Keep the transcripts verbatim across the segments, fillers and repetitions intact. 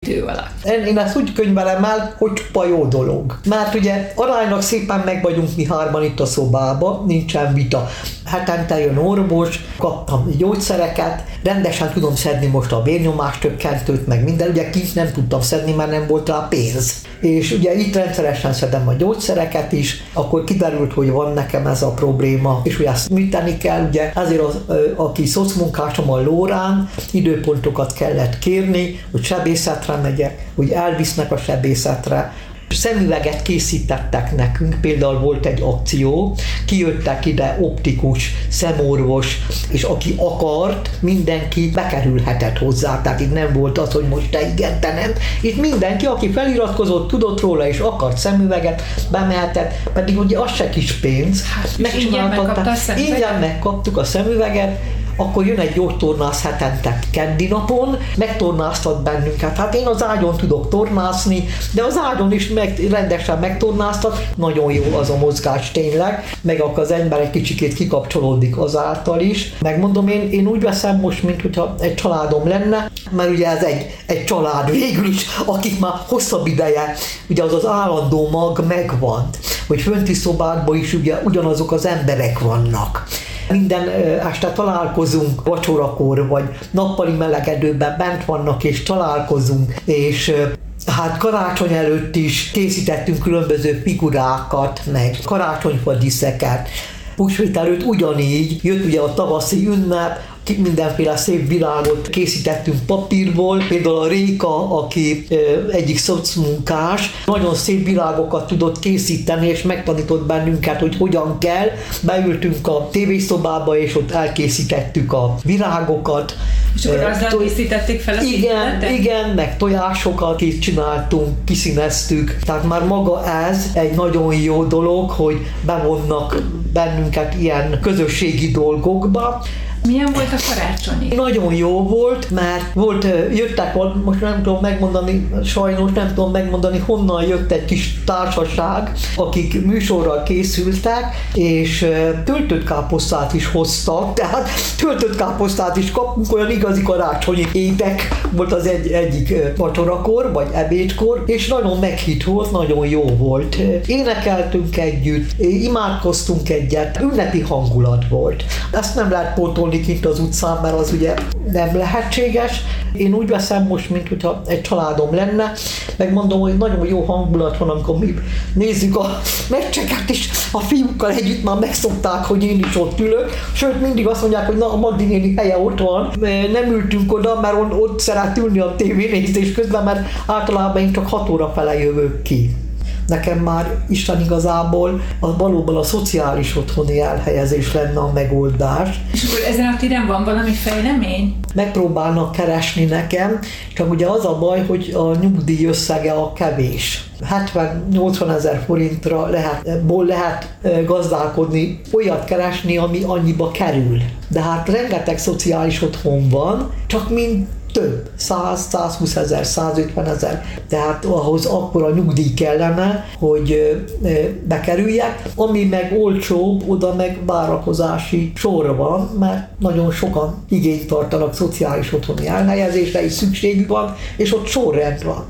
idő alatt? Én ezt úgy könyvelem el, hogy csupa jó dolog. Mert ugye aránylag szépen meg vagyunk mi hárman itt a szobában, nincsen vita. Hetente jön orvos, kaptam gyógyszereket, rendesen tudom szedni most a vérnyomáscsökkentőt, meg minden, ugye kint nem tudtam szedni, mert nem volt rá pénz. És ugye itt rendszeresen szedem a gyógyszereket is, akkor kiderült, hogy van nekem ez a probléma, és ugye ezt műteni kell, ugye ezért az, aki szocmunkásom a Lórán, időpontokat kellett kérni, hogy sebészetre megyek, hogy elvisznek a sebészetre. Szemüveget készítettek nekünk, például volt egy akció, kijöttek ide optikus, szemorvos, és aki akart, mindenki bekerülhetett hozzá, tehát itt nem volt az, hogy most te igen, te nem. Itt mindenki, aki feliratkozott, tudott róla és akart szemüveget, bemehetett, pedig ugye az se kis pénz. Megcsináltatták, ingyen megkaptuk a szemüveget, akkor jön egy gyógytornász hetente keddi napon, megtornáztat bennünket. Hát én az ágyon tudok tornászni, de az ágyon is meg, rendesen megtornáztat. Nagyon jó az a mozgás tényleg, meg akkor az ember egy kicsikét kikapcsolódik azáltal is. Megmondom, én, én úgy veszem most, mint hogyha egy családom lenne, mert ugye ez egy, egy család végül is, akik már hosszabb ideje, ugye az az állandó mag megvan, hogy fönti szobákban is ugye ugyanazok az emberek vannak. Minden este találkozunk vacsorakor, vagy nappali melegedőben bent vannak, és találkozunk, és hát karácsony előtt is készítettünk különböző figurákat, meg karácsonyfa díszeket. Húsvét előtt ugyanígy jött ugye a tavaszi ünnep, mindenféle szép világot készítettünk papírból, például a Réka, aki egyik szocmunkás, nagyon szép világokat tudott készíteni, és megtanított bennünket, hogy hogyan kell. Beültünk a tévészobába, és ott elkészítettük a virágokat. És akkor azzal készítették fel a Igen, igen, meg tojásokat csináltunk, kiszíneztük. Tehát már maga ez egy nagyon jó dolog, hogy bevonnak bennünket ilyen közösségi dolgokba. Milyen volt a karácsonyi? Nagyon jó volt, mert volt, jöttek, most nem tudom megmondani, sajnos nem tudom megmondani, honnan jött egy kis társaság, akik műsorral készültek, és töltött káposztát is hoztak, tehát töltött káposztát is kapunk, olyan igazi karácsonyi étek volt az egy, egyik vacsorakor, vagy ebédkor, és nagyon meghitt volt, nagyon jó volt. Énekeltünk együtt, imádkoztunk egyet, ünnepi hangulat volt. Ezt nem lehet pótolni kint az utcán, mert az ugye nem lehetséges. Én úgy veszem most, mint hogyha egy családom lenne, megmondom, hogy nagyon jó hangulat van, amikor mi nézzük a meccseket is, a fiúkkal együtt már megszokták, hogy én is ott ülök, sőt mindig azt mondják, hogy na, a Magdi néni helye ott van, nem ültünk oda, mert ott szeret ülni a tévénézés közben, mert általában én csak hat óra fele jövök ki. Nekem már Isten igazából a, valóban a szociális otthoni elhelyezés lenne a megoldás. És akkor ezen a téren van valami fejlemény? Megpróbálnak keresni nekem, csak ugye az a baj, hogy a nyugdíj összege a kevés. hetven-nyolcvan ezer forintra lehet, ból lehet gazdálkodni, olyat keresni, ami annyiba kerül. De hát rengeteg szociális otthon van, csak mind több, száz, százhúsz ezer, százötven ezer, tehát ahhoz akkor a nyugdíj kellene, hogy bekerüljek, ami meg olcsóbb, oda meg várakozási sor van, mert nagyon sokan igényt tartanak szociális otthoni elhelyezésre, és szükségük van, és ott sorrend van.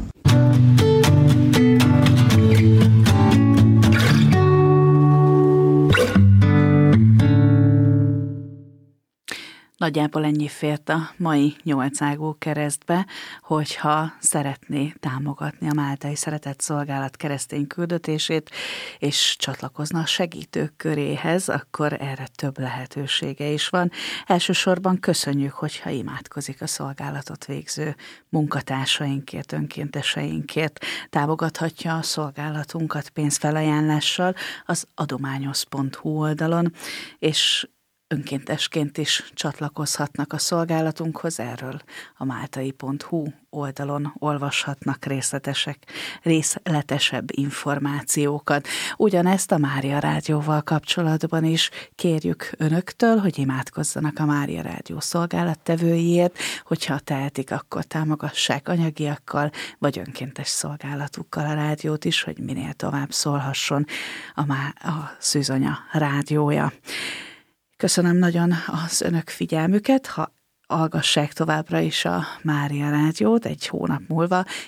Nagyjából ennyi fért a mai nyolcágú keresztbe, hogyha szeretné támogatni a Máltai Szeretett Szolgálat keresztény küldetését, és csatlakozna a segítők köréhez, akkor erre több lehetősége is van. Elsősorban köszönjük, hogyha imádkozik a szolgálatot végző munkatársainkért, önkénteseinkért, támogathatja a szolgálatunkat pénzfelajánlással az adományoz pont hu oldalon, és önkéntesként is csatlakozhatnak a szolgálatunkhoz, erről a máltai pont hu oldalon olvashatnak részletesek, részletesebb információkat. Ugyanezt a Mária Rádióval kapcsolatban is kérjük önöktől, hogy imádkozzanak a Mária Rádió szolgálattevőiért, hogyha tehetik, akkor támogassák anyagiakkal, vagy önkéntes szolgálatukkal a rádiót is, hogy minél tovább szólhasson a, má- a Szűzonya rádiója. Köszönöm nagyon az önök figyelmüket, ha hallgassák továbbra is a Mária Rádiót, egy hónap múlva